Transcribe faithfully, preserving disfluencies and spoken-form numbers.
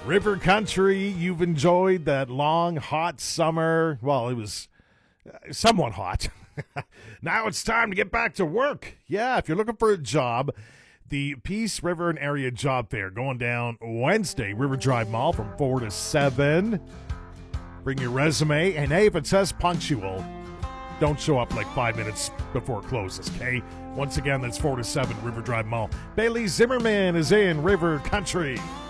River Country, you've enjoyed that long, hot summer. Well, it was uh, somewhat hot. Now it's time to get back to work. Yeah, if you're looking for a job, the Peace River and Area Job Fair going down Wednesday, River Drive Mall from four to seven. Bring your resume, and hey, if it says punctual, don't show up like five minutes before it closes, okay? Once again, that's four to seven, River Drive Mall. Bailey Zimmerman is in River Country.